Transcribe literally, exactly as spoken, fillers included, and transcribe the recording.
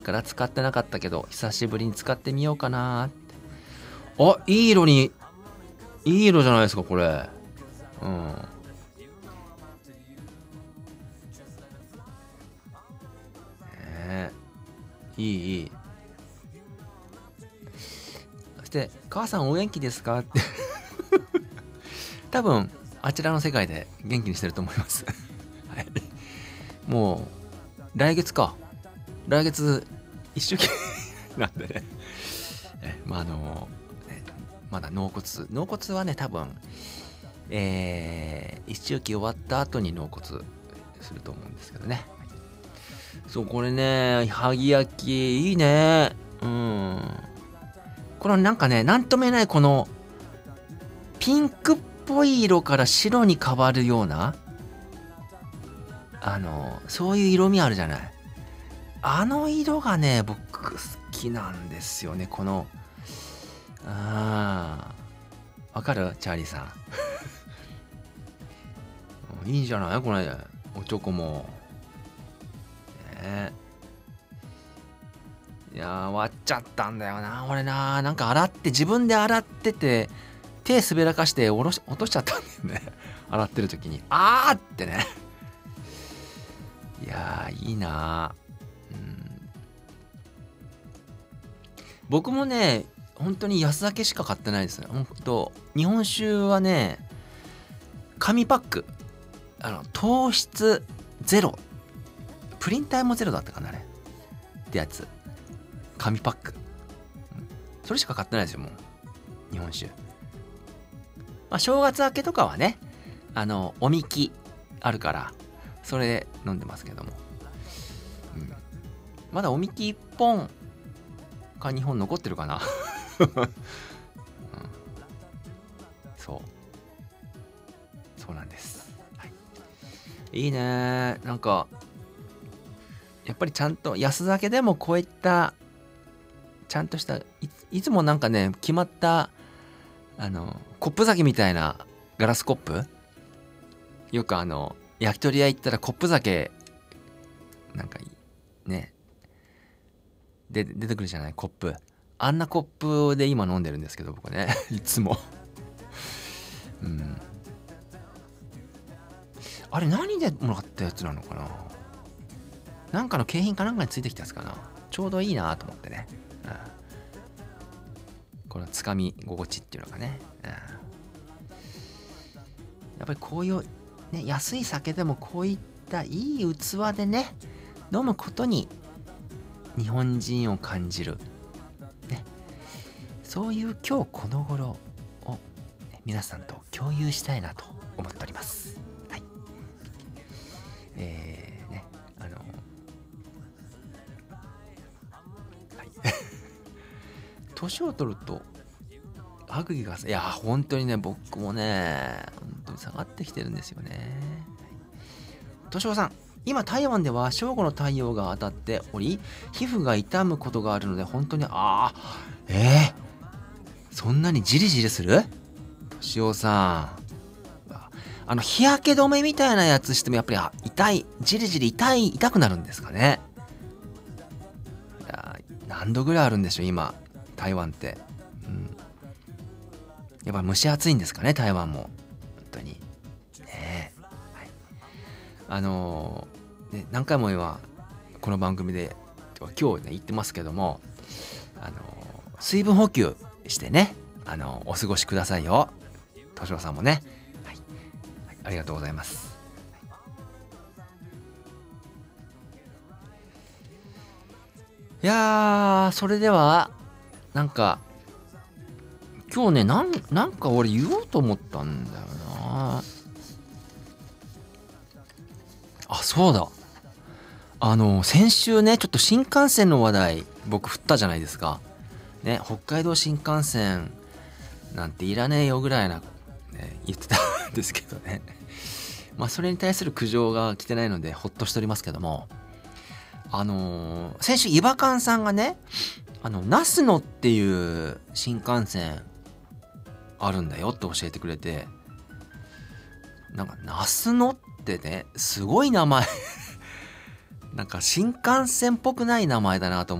から使ってなかったけど久しぶりに使ってみようかなって。あ、いい色にいい色じゃないですかこれ。うん。ね、いいいい。そして母さんお元気ですかって多分あちらの世界で元気にしてると思いますはい、もう来月か来月一周期なんでねえまああのねまだ納骨納骨はね多分えー、一周期終わった後に納骨すると思うんですけどね。そうこれね萩焼きいいね。うん、このなんかねなんとも言えないこのピンクっぽい色から白に変わるようなあのそういう色味あるじゃない。あの色がね僕好きなんですよね。このあーわかるチャーリーさんいいんじゃないこれおちょこもね。いやー割っちゃったんだよな俺な。なんか洗って自分で洗ってて手滑らかしておろし落としちゃったんだよね洗ってる時にあーってねいやーいいなー、うん、僕もね本当に安酒しか買ってないですね。本当日本酒はね紙パックあの糖質ゼロプリン体もゼロだったかなあれってやつ紙パック、うん、それしか買ってないですよもう日本酒。まあ正月明けとかはねあのおみきあるからそれで飲んでますけども、うん、まだおみきいっぽんかにほん残ってるかな、うん、そうそうなんです、はい、いいね。なんかやっぱりちゃんと安酒でもこういったちゃんとした い, いつもなんかね決まったあのコップ酒みたいなガラスコップよくあの焼き鳥屋行ったらコップ酒なんかねで出てくるじゃないコップ。あんなコップで今飲んでるんですけど僕ねいつもうんあれ何でもらったやつなのかな。なんかの景品かなんかについてきたやつかな。ちょうどいいなと思ってね、うん、このつかみ心地っていうのがね、うん、やっぱりこういうね安い酒でもこういったいい器でね飲むことに日本人を感じる、ね、そういう今日この頃を、ね、皆さんと共有したいなと思っております。はい。えー、ね、あの、はい。年を取ると歯茎がいや本当にね僕もね本当に下がってきてるんですよね。としおさん今台湾では正午の太陽が当たっており皮膚が痛むことがあるので本当にああえー、そんなにジリジリする？としおさんあの日焼け止めみたいなやつしてもやっぱりあ痛いジリジリ痛い痛くなるんですかね。いや何度ぐらいあるんでしょう今台湾って、うん、やっぱ蒸し暑いんですかね台湾も本当にね。はい、あのーね、何回も今この番組で今日ね言ってますけども、あのー、水分補給してね、あのー、お過ごしくださいよ。としおさんもね、はいはい、ありがとうございます。いやーそれではなんか今日ねなん、なんか俺言おうと思ったんだよなあ。そうだあの先週ねちょっと新幹線の話題僕振ったじゃないですかね。北海道新幹線なんていらねえよぐらいな、ね、言ってたんですけどねまあそれに対する苦情が来てないのでほっとしておりますけども、あのー、先週イバカンさんがねあの那須野っていう新幹線あるんだよって教えてくれて、なんか那須野ってねすごい名前なんか新幹線っぽくない名前だなと